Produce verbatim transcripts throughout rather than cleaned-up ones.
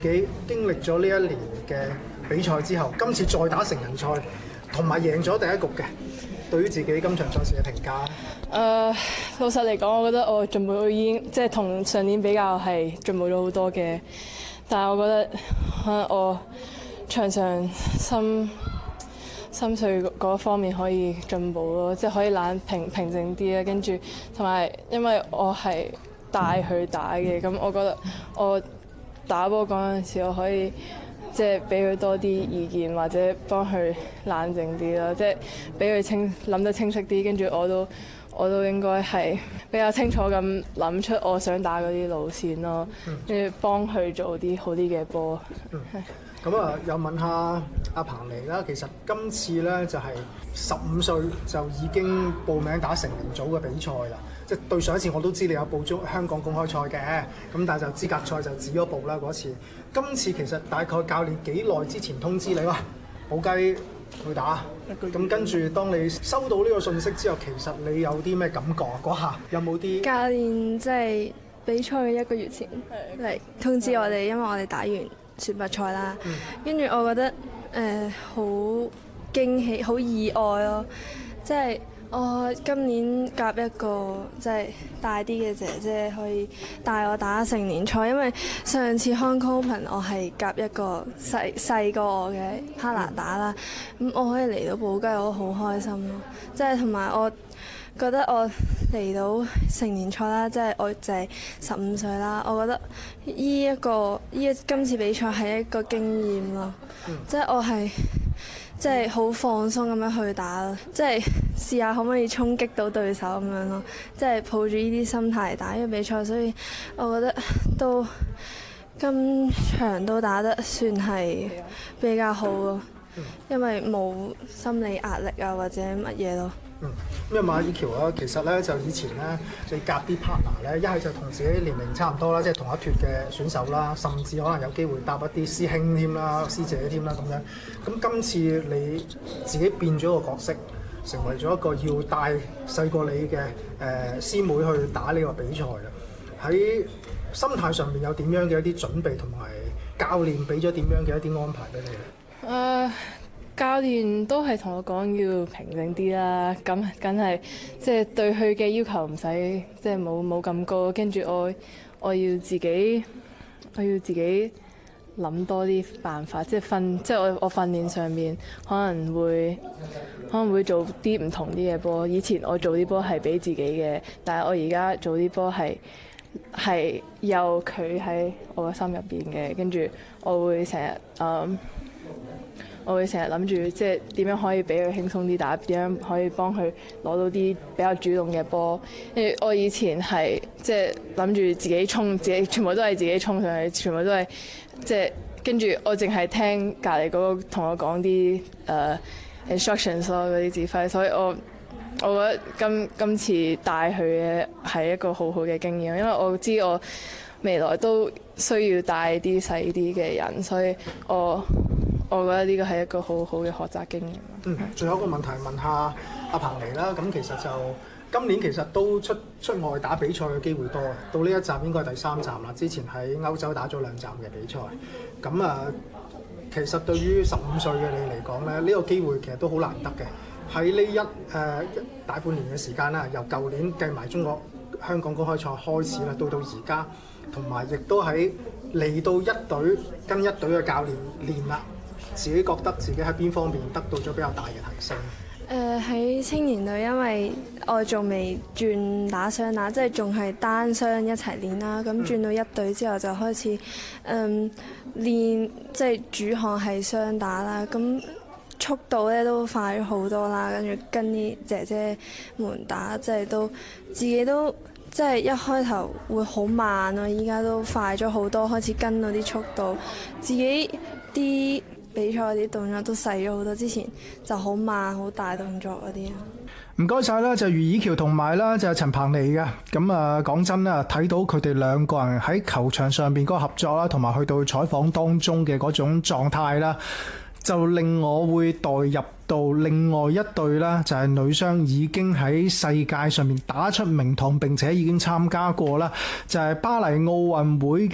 己經歷咗呢一年嘅比賽之後，今次再打成人賽，同埋贏咗第一局嘅，對於自己今場賽事嘅評價？誒、 呃，老實嚟講，我覺得我進步已經即係同上年比較係進步咗好多嘅，但係我覺得可能我場上心心碎嗰方面可以進步咯，即係可以冷平平靜啲啦，跟住同埋因為我係帶佢打嘅，咁我覺得我打波嗰陣時，我可以即係俾佢多啲意見，或者幫佢冷靜啲啦，即係俾佢清諗得清晰啲，跟住我都我都應該係比較清楚咁諗出我想打嗰啲路線咯，跟住幫佢做啲好啲嘅波。 咁啊，又問下阿彭妮啦，其實今次咧就係十五歲就已經報名打成年組嘅比賽啦。即係對上一次我都知你有報咗香港公開賽嘅，咁但係就資格賽就止咗步啦嗰次。今次其實大概教練幾耐之前通知你話寶雞去打？咁跟住當你收到呢個信息之後，其實你有啲咩感覺啊？嗰下有冇啲？ 教練即係比賽嘅一個月前嚟通知我哋，因為我哋打完選拔賽啦，跟住、嗯、我覺得誒好、呃、驚喜、好意外咯！即係我今年夾一個即係大啲嘅姐姐可以帶我打成年賽，因為上次 Hong Kong Open 我係夾一個細細過我嘅哈拿打啦，咁我可以嚟到寶雞，我好開心咯！即係同埋我覺得我嚟到成年賽啦，即係我就係十五歲啦。我覺得呢一個呢今次比賽係一個經驗咯，嗯、即係我係即係好放鬆咁樣去打咯，即係試下可唔可以衝擊到對手咁樣咯，即係抱住呢啲心態嚟打呢個比賽，所以我覺得都今場都打得算係比較好咯，因為冇心理壓力啊或者乜嘢咯。 嗯，咁啊馬以喬啦，其實咧就以前咧你夾啲 partner 咧，一係就同自己年齡差唔多啦，即係同一脱嘅選手啦，甚至可能有機會搭一啲師兄添啦、師姐添啦咁樣。咁今次你自己變咗個角色，成為咗一個要帶細過你嘅誒、呃、師妹去打呢個比賽啦。喺心態上面有點樣嘅一啲準備，同埋教練俾咗點樣嘅一啲安排俾你咧？誒、 uh。教練都係同我講要平靜啲啦，咁梗係即係對佢嘅要求唔使即係冇冇咁高，跟住我我要自己我要自己諗多啲辦法，即係訓即係我我訓練上面可能會可能會做啲唔同啲嘅波。以前我做啲波係俾自己嘅，但係我而家做啲波係係有佢喺我嘅心入邊嘅，跟住我會成日嗯。我會成日諗住即係點樣可以俾佢輕鬆啲打，點樣可以幫佢攞到啲比較主動嘅波。因為我以前係即係諗住自己衝，自己全部都係自己衝上去，全部都係即係跟住我淨係聽隔離嗰個同我講啲誒 instructions 咯，嗰啲指揮。所以我我覺得今今次帶佢嘅係一個好好嘅經驗，因為我知我未來都需要帶啲細啲嘅人，所以我。我覺得呢個係一個好好嘅學習經驗。 嗯，最後一個問題問下阿彭妮啦。咁其實就今年其實都出出外打比賽嘅機會多，到呢一站應該係第三站啦。之前喺歐洲打咗兩站嘅比賽。咁啊，其實對於十五歲嘅你嚟講咧，呢、這個機會其實都好難得嘅。喺呢一誒、呃、大半年嘅時間啦，由舊年計埋中國香港公開賽開始啦，到到而家，同埋亦都喺嚟到一隊跟一隊嘅教練練啦。自己覺得自己喺邊方面得到咗比較大嘅提升？ 誒喺、呃、青年隊，因為我仲未轉打雙打，即係仲係單雙一齊練啦。咁轉到一隊之後就開始嗯練，即係主項係雙打啦。咁速度咧都快咗好多啦，跟住跟啲姐姐們打，即係都自己都即係一開頭會好慢咯，依家都快咗好多，開始跟到啲速度，自己啲比賽啲動作都細咗好多，之前就好慢好大動作嗰啲。 唔該晒啦，就余以喬同埋啦，就陳彭妮嘅。咁啊，講真啦，睇到佢哋兩個人喺球場上邊嗰個合作啦，同埋去到採訪當中嘅嗰種狀態啦，就令我會代入到另外一隊啦，就係女雙已經喺世界上面打出名堂，並且已經參加過啦，就係巴黎奧運會嘅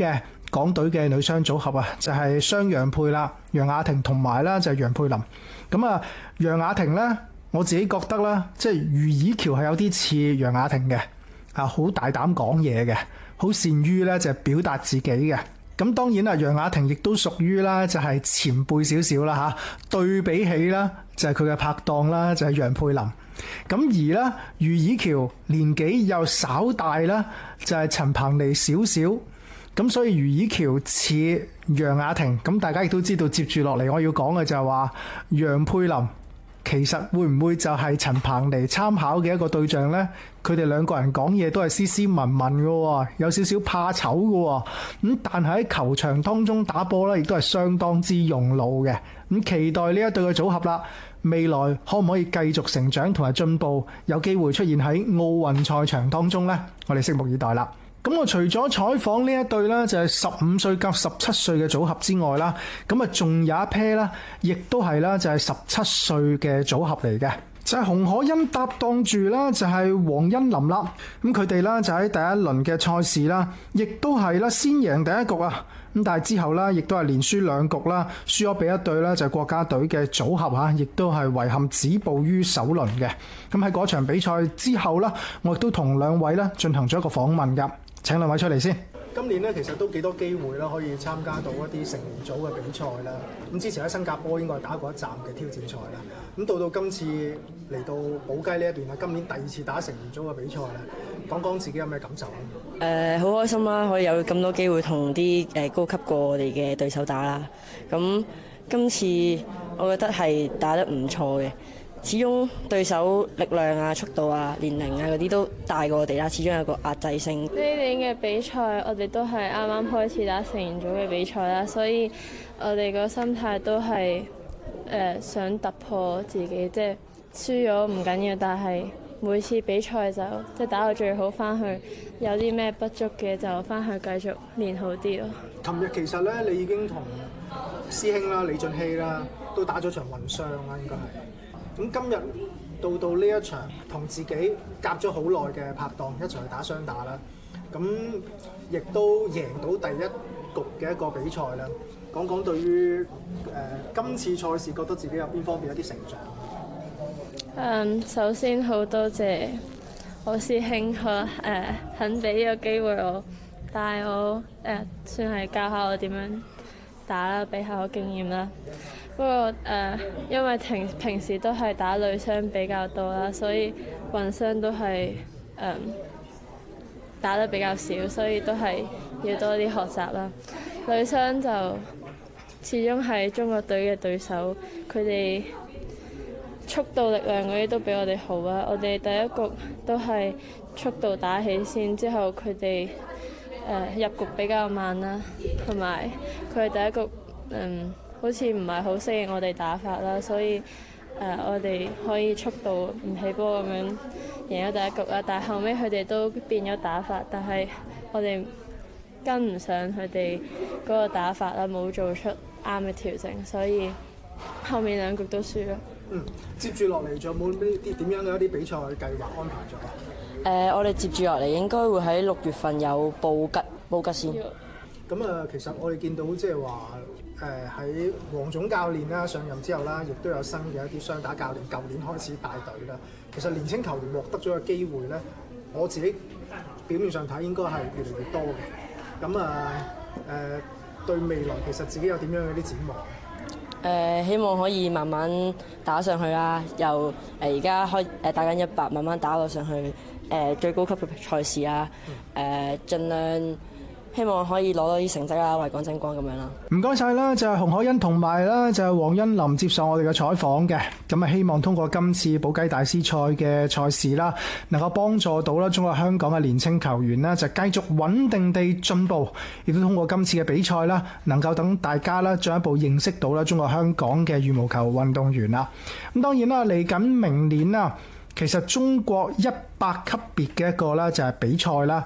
港隊嘅女雙組合啊，就係雙楊佩啦，楊雅婷同埋啦就係楊佩琳。咁啊，楊雅婷咧，我自己覺得啦，即係余以喬係有啲似楊雅婷嘅，啊好大膽講嘢嘅，好善於咧就係表達自己嘅。咁當然啦，楊雅婷亦都屬於啦，就係前輩少少啦嚇。對比起啦，就係佢嘅拍檔啦，就係楊佩琳。咁而咧，余以喬年紀又稍大啦，就係陳彭妮少少。咁所以余以喬似楊雅婷。咁大家亦都知道，接住落嚟我要講嘅就係話楊佩琳。其實會唔會就係陳彭妮參考嘅一個對象呢？佢哋兩個人講嘢都係斯斯文文嘅，有少少怕醜嘅。咁但係喺球場當中打波咧，亦都係相當之用腦嘅。咁期待呢一對嘅組合啦，未來可唔可以繼續成長同埋進步，有機會出現喺奧運賽場當中呢？我哋拭目以待啦。咁我除咗採訪呢一對啦，就係十五歲及十七歲嘅組合之外啦，咁啊仲有一 pair 啦，亦都係啦，就係十七歲嘅組合嚟嘅，就係洪可欣搭檔住啦，就係黃欣琳啦。咁佢哋啦就喺第一輪嘅賽事啦，亦都係啦先贏第一局啊。咁但係之後啦，亦都係連輸兩局啦，輸咗俾一對啦就係國家隊嘅組合嚇，亦都係遺憾止步於首輪嘅。咁喺嗰場比賽之後啦，我亦都同兩位啦進行咗一個訪問㗎。請兩位出嚟先。今年咧其實都幾多機會啦，可以參加到一啲成年組嘅比賽啦。咁之前喺新加坡應該係打過一站嘅挑戰賽啦。咁到到今次嚟到寶雞呢一段啦，今年第二次打成年組嘅比賽啦，講講自己有咩感受咧？ 誒，好開心啦，可以有咁多機會同啲誒高級過我哋嘅對手打啦。咁今次我覺得係打得唔錯嘅。始終對手力量啊、速度啊、年齡啊嗰啲都大過我哋啦，始終有個壓制性。 呢年嘅比賽，我哋都係啱啱開始打成年組嘅比賽啦，所以我哋個心態都係誒、呃、想突破自己，即係輸咗唔緊要，但係每次比賽就即係打到最好，翻去有啲咩不足嘅就翻去繼續練好啲咯。琴日其實咧，你已經同師兄啦、李俊熙啦都打咗場混雙啦，應該係。咁今日到到呢一場同自己夾咗好耐嘅拍檔一齊去打雙打啦，咁亦都贏到第一局嘅一個比賽啦。講講對於誒、呃、今次賽事覺得自己有邊方面有啲成長？ 嗯，首先好多謝我師兄可誒、呃、肯俾呢個機會我，帶我誒、呃、算係教下我點樣打啦，俾下我經驗啦。不過誒、呃，因為平平時都係打女雙比較多啦，所以混雙都係誒、呃、打得比較少，所以都係要多啲學習啦。女雙就始終係中國隊嘅對手，佢哋速度力量嗰啲都比我哋好啦。我哋第一局都係速度打起先，之後佢哋誒入局比較慢啦，同埋佢哋第一局嗯。好似唔係好適應我哋打法啦，所以誒、呃、我哋可以速度唔起波咁樣贏咗第一局啦。但係後尾佢哋都變咗打法，但係我哋跟唔上佢哋嗰個打法啦，冇做出啱嘅調整，所以後面兩局都輸咗。 嗯，接住落嚟仲有冇呢啲點樣嘅一啲比賽計劃安排咗？誒、 呃，我哋接住落嚟應該會喺六月份有布吉布吉先。 咁啊，其實我哋見到即係話。誒喺黃總教練啦上任之後啦，亦都有新嘅一啲雙打教練，舊年開始帶隊啦。其實年輕球員獲得咗嘅機會咧，我自己表面上睇應該係越嚟越多嘅。咁啊誒對未來其實自己有點樣嘅啲展望？誒、 呃、希望可以慢慢打上去啦，由誒而家開誒打緊一百，慢慢打到上去誒、呃、最高級嘅賽事啊，誒、呃、盡量。希望可以攞到啲成績啦，為港爭光咁樣啦。唔該晒啦，就係洪可欣同埋啦，就係黃欣琳接受我哋嘅採訪嘅。咁啊，希望通過今次寶雞大師賽嘅賽事啦，能夠幫助到啦中國香港嘅年青球員啦，就繼續穩定地進步。亦都通過今次嘅比賽啦，能夠等大家啦進一步認識到啦中國香港嘅羽毛球運動員啦。咁當然啦，嚟緊明年啦。其實中國一百級別嘅一個咧就係比賽啦，